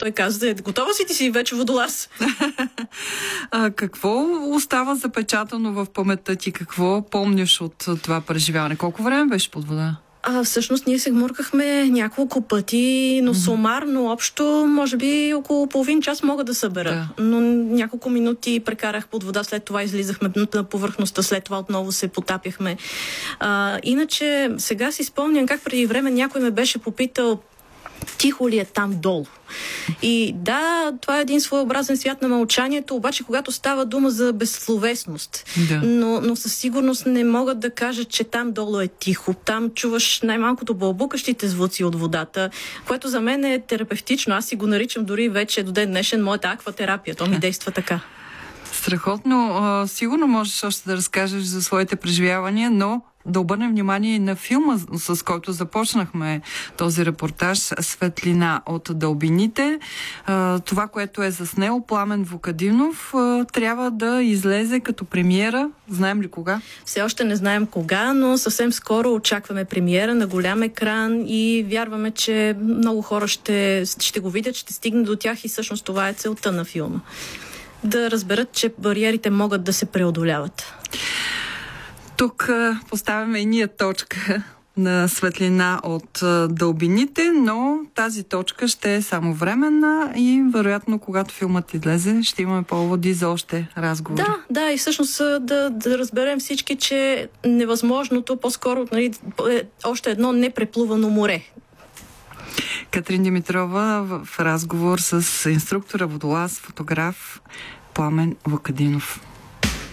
той каза: готова си, ти си вече водолаз. Какво остава запечатано в паметта ти? Какво помниш от това преживяване? Колко време беше под вода? Всъщност ние се гмуркахме няколко пъти, но сумарно общо, може би около половин час мога да събера. Да. Но няколко минути прекарах под вода, след това излизахме на повърхността, след това отново се потапяхме. Иначе сега си спомням как преди време някой ме беше попитал: тихо ли е там долу? И да, това е един своеобразен свят на мълчанието, обаче когато става дума за безсловесност. Да. Но със сигурност не мога да кажа, че там долу е тихо. Там чуваш най-малкото бълбукащите звуци от водата, което за мен е терапевтично. Аз си го наричам дори вече до ден днешен моята акватерапия. То ми действа така. Страхотно. Сигурно можеш още да разкажеш за своите преживявания, но да обърнем внимание и на филма, с който започнахме този репортаж, "Светлина от дълбините". Това, което е заснел Пламен Вукадинов, трябва да излезе като премиера. Знаем ли кога? Все още не знаем кога, но съвсем скоро очакваме премиера на голям екран и вярваме, че много хора ще го видят, ще стигне до тях и всъщност това е целта на филма. Да разберат, че бариерите могат да се преодоляват. Тук поставяме и ние точка на "Светлина от дълбините", но тази точка ще е само временна и вероятно, когато филмът излезе, ще имаме поводи за още разговори. Да, и всъщност да разберем всички, че невъзможното по-скоро е още едно непреплувано море. Катрин Димитрова в разговор с инструктора, водолаз, фотограф Пламен Вукадинов.